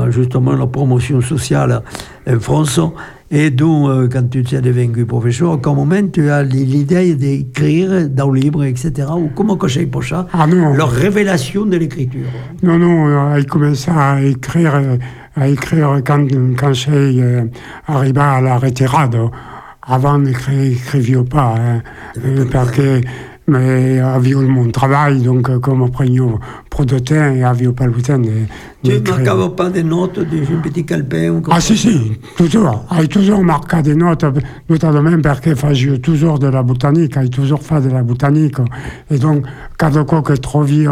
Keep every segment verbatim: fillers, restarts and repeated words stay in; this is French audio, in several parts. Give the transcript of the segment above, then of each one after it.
la, justement la promotion sociale en France. Et donc, euh, quand tu t'es devenu professeur, à quel moment tu as l'idée d'écrire dans le livre, et cetera. Ou comment que j'ai pour ça ah non. leur révélation de l'écriture? Non, non, il commençait à écrire, à écrire quand, quand j'ai euh, arrivé à la retraite. Avant, n'écrivais pas, hein, parce que mais avions mon travail, donc comme prenions pro de temps et avions pas le temps de... Tu ne marquais pas des notes d'un petit calepin ou Ah si, si, toujours. J'ai toujours marqué des notes, notamment parce que faisais toujours de la botanique, j'ai toujours fait de la botanique. Et donc, quand quelqu'un trouvait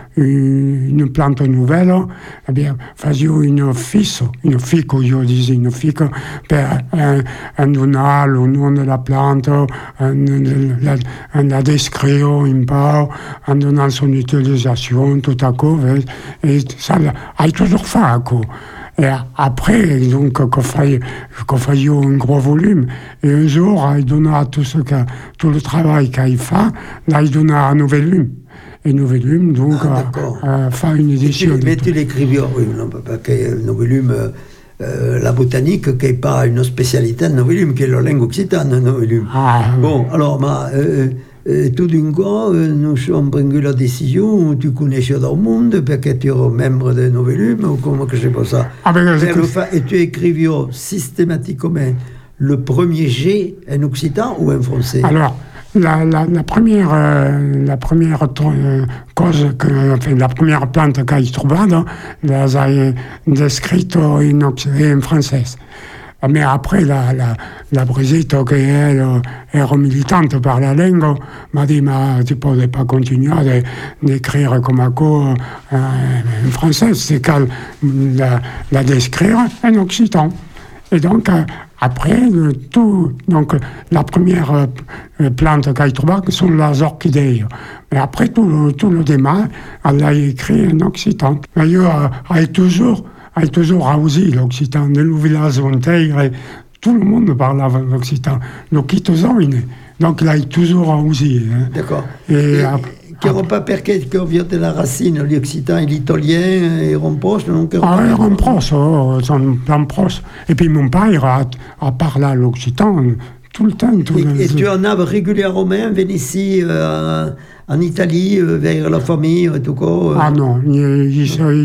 une plante nouvelle, eh bien, faisions une fiche, une fiche, je disais, une fiche, pour un, un donner le nom de la plante, un, la, la description un peu, en donnant son utilisation, tout à coup. Et, et ça, j'ai toujours fait, quoi. Et après, donc, qu'on faisait, qu'on faisait un gros volume, et un jour, il donna tout, ce que, tout le travail qu'il fait, là, il donna un nouvel volume. Et un nouvel volume, donc, ah, euh, faire une édition. Mais tu, mais tu l'écrivais, oui, non, parce que un volume, euh, la botanique, qui n'est pas une spécialité de un volume, qui est la langue occitane, un volume. Ah, bon, oui. Alors, ma, euh, euh, tout d'un coup, euh, nous avons pris la décision, tu connaissais dans le monde, parce que tu es membre de nos volumes, ou comment que je sais pas ça. Ah, ben, et, fa- et tu écrivais systématiquement le premier G en occitan ou en français? Alors, la, la, la première, euh, la première euh, cause, que, enfin, la première plante que j'ai trouvée, j'ai décrite en, en français. Mais après, la, la, la Brigitte, qui elle est militante par la langue, m'a dit, mais tu ne pourrais pas continuer d'écrire comme un co euh, en français, c'est qu'elle la, la décrire en occitan. Et donc, euh, après, euh, tout, donc, la première euh, plante qu'elle trouve, sont les orchidées. Mais après, tout le, tout le démarre, elle l'a écrit en occitan. D'ailleurs, elle est toujours... j'ai toujours aussi l'occitan, dans le village entier, tout le monde parlava l'occitan, l'occitan, donc là, il toujours aussi. Hein. D'accord. Et, et qui n'ont pas perché qu'on vient de la racine, l'occitan et l'italien, ils sont proches, non? Ah, ils sont proches, oh, ils sont bien proches. Et puis mon père a, a parlé l'occitan tout le temps. Tout et, le... et tu en as régulièrement venu ici euh, en Italie, euh, vers la famille, et tout quoi? Ah non, il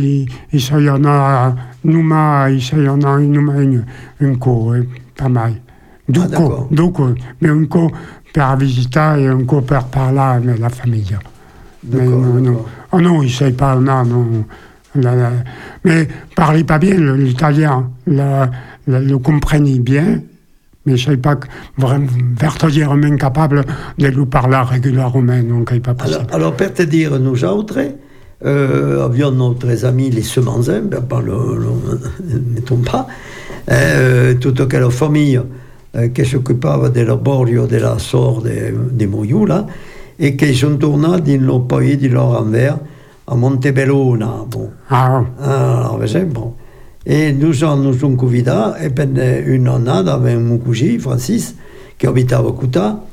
y en a, nous, il y en a une, une co, pas mal. Deux ah, co, deux co, mais un co per visiter et un co per parler avec la famille. Mais non, non. Oh non, il ne sait pas, non, non. La, la, mais parlait pas bien l'italien, la, la, le comprenait bien. Mais je ne suis pas vraiment vertueusement capable de lui parler régulièrement, donc ce n'est pas possible. Alors, alors, pour te dire, nous autres, euh, avions notre amis les Semanzins, ben, pas le, le, mettons pas, euh, toute la famille euh, qui s'occupava de la borio de la sort des de Moyou, là, et qui sont tournés dans le pays de leur envers, à Montebellona. Bon. Ah, alors, bon. Et nous nous avons convidés, et pendant une année, avec mon cousin, Francis, qui habitait à Cuta,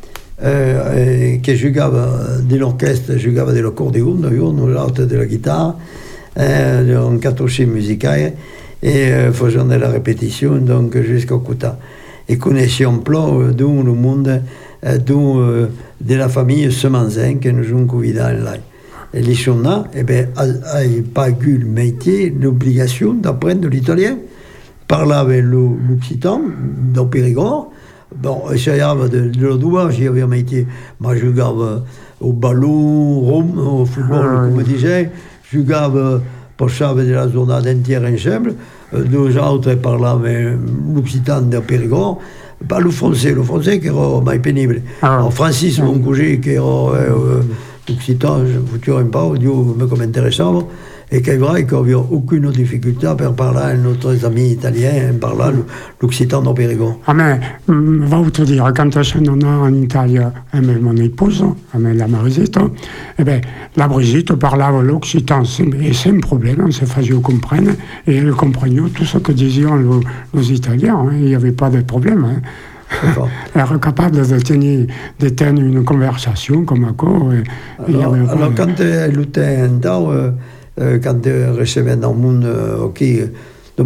euh, qui jouait de l'orchestre, jouait de l'accordéon, d'ailleurs, nous l'autre de la guitare, euh, un cartouche musical, et euh, faisions de la répétition, donc jusqu'à Cuta. Et connaissions plein euh, dans le monde, euh, dans, euh, de la famille Semanzin, que nous avons convidés là. Et les chona, eh ben, n'ont pas eu le métier, l'obligation d'apprendre l'italien. Parlaient l'occitan, dans Périgord. Bon, j'avais de, de l'odouage, j'avais un métier. Moi, je jouais au ballon, rome, au football, comme je disais. Je jouais pour ça de la zone entière ensemble. Deux autres parlaient l'occitan de Périgord. Pas le français, le français qui era plus pénible. Alors, Francis, mon cousin, qui era. Euh, l'occitan, je ne sais pas, mais comme intéressant, et qu'il est vrai qu'il n'y a aucune difficulté à parler à notre ami italien, parler l'occitan dans Périgord. Ah, mais, va vous te dire, quand je suis en Italie avec mon épouse, avec la Brigitte, eh bien, la Brigitte parlait l'occitan, et sans problème, on se faisait comprendre, et elle comprenait tout ce que disaient les Italiens, hein, il n'y avait pas de problème. Hein. Elle est capable de tenir, de tenir une conversation comme un co. Alors, alors quand elle était en temps, euh, quand elle recevait dans le monde, euh, ok,